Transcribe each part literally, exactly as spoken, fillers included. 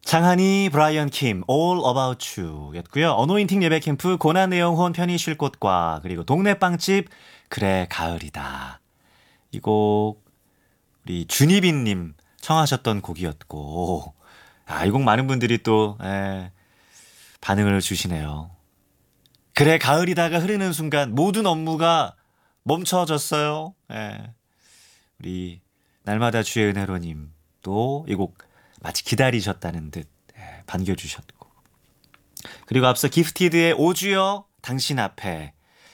장한이, 브라이언 킴, All About You 였고요. 어노인팅 예배 캠프, 고난 내영혼, 편히 쉴 곳과, 그리고 동네 빵집, 그래 가을이다. 이 곡 우리 준희빈님 청하셨던 곡이었고, 아, 이 곡 많은 분들이 또 에, 반응을 주시네요. 그래 가을이다가 흐르는 순간 모든 업무가 멈춰졌어요. 예. 우리 날마다 주의 은혜로님 또 이 곡 마치 기다리셨다는 듯 예, 반겨주셨고, 그리고 앞서 기프티드의 오주여 당신 앞에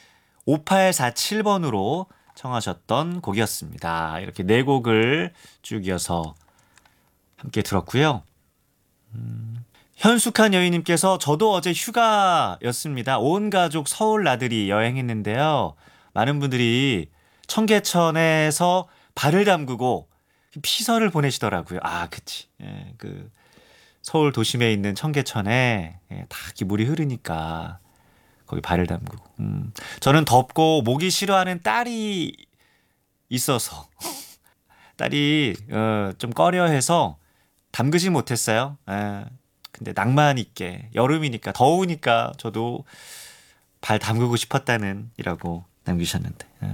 오팔사칠 번으로 청하셨던 곡이었습니다. 이렇게 네 곡을 쭉 이어서 함께 들었고요. 음, 현숙한 여인님께서 저도 어제 휴가였습니다. 온 가족 서울 나들이 여행했는데요. 많은 분들이 청계천에서 발을 담그고 피서를 보내시더라고요. 아, 그치. 예, 그 서울 도심에 있는 청계천에 예, 다 이렇게 물이 흐르니까 거기 발을 담그고. 음, 저는 덥고 모기 싫어하는 딸이 있어서 딸이 어, 좀 꺼려해서 담그지 못했어요. 예, 근데 낭만 있게 여름이니까 더우니까 저도 발 담그고 싶었다는 이라고 남기셨는데. 예.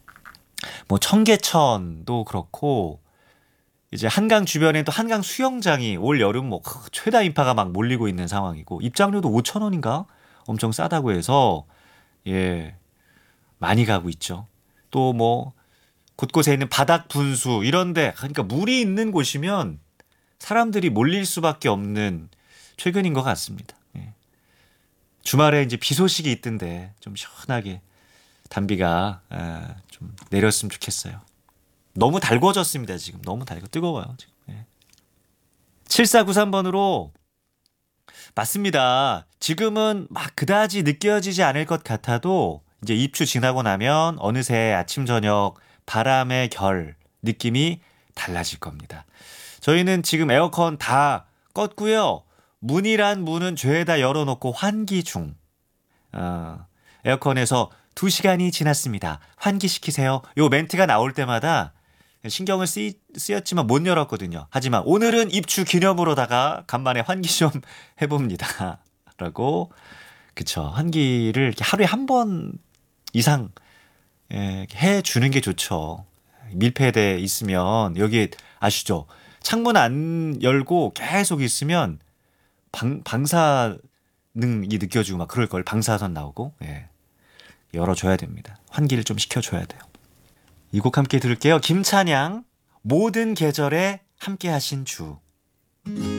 뭐 청계천도 그렇고 이제 한강 주변에 또 한강 수영장이 올 여름 뭐 최다 인파가 막 몰리고 있는 상황이고, 입장료도 오천 원인가 엄청 싸다고 해서 예 많이 가고 있죠. 또 뭐 곳곳에 있는 바닥 분수 이런데, 그러니까 물이 있는 곳이면 사람들이 몰릴 수밖에 없는 최근인 것 같습니다. 예. 주말에 이제 비 소식이 있던데 좀 시원하게 단비가 아, 좀 내렸으면 좋겠어요. 너무 달궈졌습니다. 지금 너무 달궈 뜨거워요. 지금. 예. 칠사구삼 번으로 맞습니다. 지금은 막 그다지 느껴지지 않을 것 같아도 이제 입추 지나고 나면 어느새 아침 저녁 바람의 결 느낌이 달라질 겁니다. 저희는 지금 에어컨 다 껐고요. 문이란 문은 죄다 열어놓고 환기 중. 어, 에어컨에서 두 시간이 지났습니다. 환기시키세요. 요 멘트가 나올 때마다 신경을 쓰이, 쓰였지만 못 열었거든요. 하지만 오늘은 입추 기념으로다가 간만에 환기 좀 해봅니다. 라고. 그쵸. 환기를 이렇게 하루에 한 번 이상 예, 해주는 게 좋죠. 밀폐돼 있으면 여기 아시죠? 창문 안 열고 계속 있으면 방, 방사능이 느껴지고 막 그럴 걸. 방사선 나오고. 예. 열어줘야 됩니다. 환기를 좀 시켜줘야 돼요. 이 곡 함께 들을게요. 김찬양, 모든 계절에 함께 하신 주.